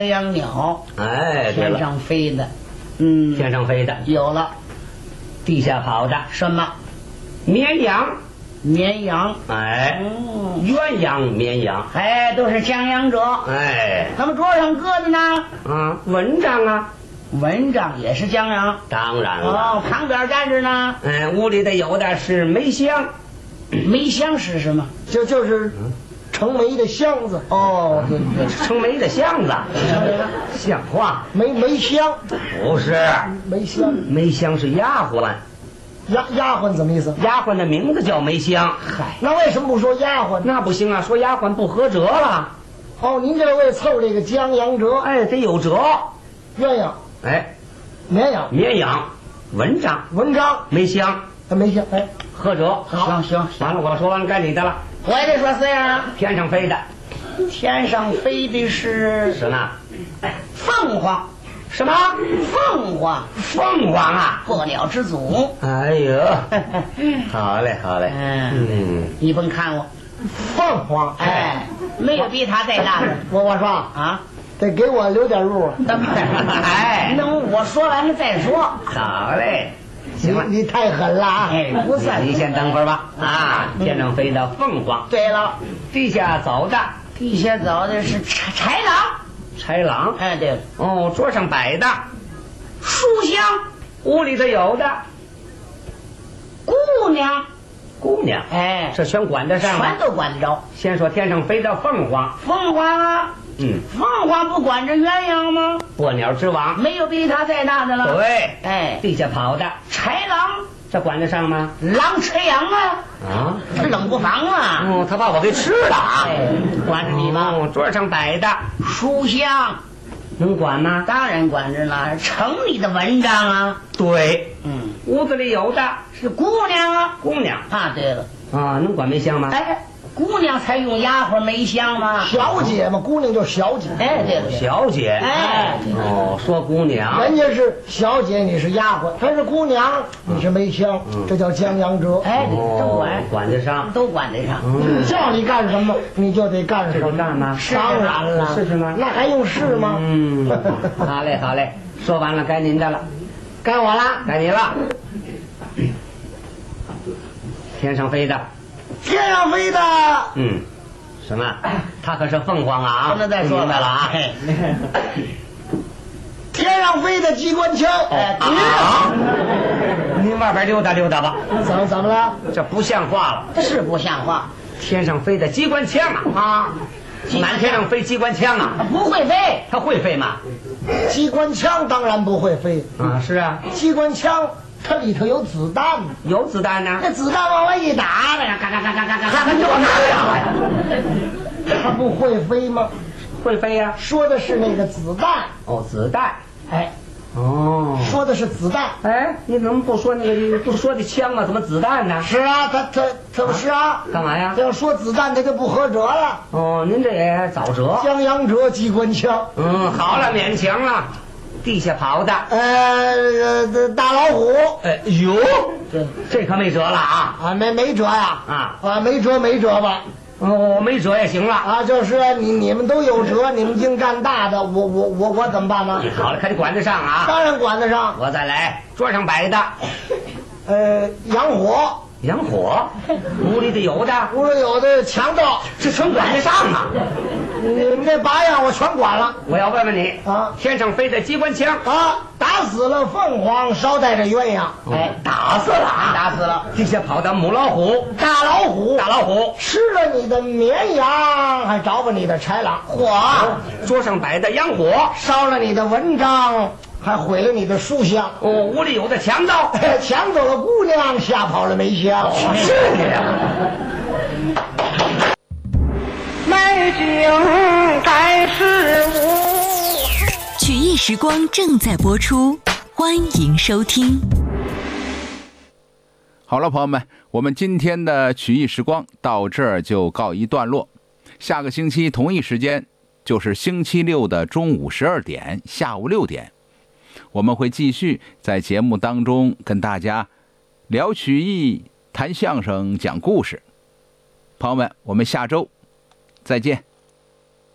养鸟， 哎，对天了， 上飞的， 天上飞的， 有了地下跑的， 什么？ 绵羊， 绵羊， 哎，鸳鸯绵羊， 哎，都是讲养者。 哎， 他们桌上搁的呢， 蚊帐啊， 蚊帐也是讲养。 当然了， 哦，旁边站着呢， 屋里的有的是梅香， 梅香是什么？ 就是盛梅的箱子。 哦，对对， 盛梅的箱子，像话， 梅香， 不是， 梅香， 梅香是丫鬟， 丫鬟怎么意思？ 丫鬟的名字叫梅香。 嗨， 那为什么不说丫鬟？ 那不行啊，说丫鬟不合辙了。 哦，您这为凑这个江洋折， 哎，得有辙。 鸳鸯、 哎， 绵羊、 绵羊、蚊帐、 文章、 梅香， 梅香，哎， 合辙。 行行， 完了，我说完了，该你的了。 我也得说谁啊？ 天上飞的天上飞的是什么？ 凤凰， 什么？ 凤凰， 凤凰啊！ 破鸟之祖。 哎呦，好嘞，好嘞。 你甭看我， 凤凰， 哎，没有比他再大的我说啊。 得给我留点路啊！ 哎，能我说完了再说。 好嘞，行了， 你太狠了啊！ 哎，不算。 你先等会儿吧。天上飞的凤凰， 对了， 地下走的地下走的是豺狼。 豺狼。 哎，对了， 哦，桌上摆的书香， 屋里头有的姑娘， 姑娘， 哎， 这全管得上吗全？都管得着。 先说天上飞的凤凰， 凤凰啊，凤凰不管着鸳鸯吗？ 破鸟之王。 没有比他再大的了。 对， 哎， 地下跑的豺狼， 这管得上吗？ 狼吃羊啊，他冷不防啊。 他把我给吃了啊！ 哎，管着你吗？ 桌上摆的书香， 能管吗？ 当然管着了，城里的文章啊。 对，屋子里有的是姑娘啊。 姑娘啊，对了， 能管梅香吗？ 哎，姑娘才用丫鬟梅香吗？ 小姐嘛，姑娘就小姐。 哎，对了， 小姐。 哎， 说姑娘， 人家是小姐，你是丫鬟；她是姑娘，你是梅香，这叫江洋折。 哎，都管， 管得上。 都管得上。 叫你干什么，你就得干什么。 干吗？ 当然了， 是吗？ 那还用是吗？ 好嘞，好嘞，说完了，该您的了， 该我了， 该你了。天上飞的， 天上飞的， 什么？他可是凤凰啊！ 不能再说明白了啊！ 天上飞的机关枪。 您外边溜达溜达吧。 怎么了？ 这不像话了， 是不像话。 天上飞的机关枪啊！满天上飞机关枪啊！ 不会飞， 它会飞吗？ 机关枪当然不会飞。 是啊， 机关枪它里头有子弹， 有子弹呢。 那子弹往外一打， 嘎嘎嘎嘎嘎嘎嘎， 它就那样呀， 它不会飞吗？ 会飞呀。 说的是那个子弹， 子弹。 哎，说的是子弹。 哎，你怎么不说那个不说的枪啊？怎么子弹呢？ 是啊，他是啊， 干嘛呀？ 这要说子弹，他就不合辙了。 您这也早折。 江洋折机关枪。 好了，勉强了。地下跑的， 大老虎。 这可没辙了啊！ 没辙呀！没辙吧？ 没辙也行了就是你们都有辙，你们净干大的，我怎么办呢？ 好了，可得管得上啊！ 当然管得上。 我再来，桌上摆的， 洋火。 洋火，屋里的有的， 屋里有的强盗， 这全管得上啊！ 你们这8样我全管了。 我要问问你天上飞的机关枪打死了凤凰，捎带着鸳鸯。 打死了啊！ 打死了。 地下跑的母老虎， 大老虎吃了你的绵羊，还找吧你的豺狼。 桌上摆的洋火， 烧了你的文章，还毁了你的书香。 屋里有的强盗， 抢走了姑娘，吓跑了梅香。 是呀。 美景盖世无。 曲艺时光正在播出，欢迎收听。 好了，朋友们，我们今天的曲艺时光到这儿就告一段落。下个星期同一时间，就是星期六的中午12点、下午6点，我们会继续在节目当中跟大家聊曲艺、谈相声、讲故事。朋友们，我们下周再见。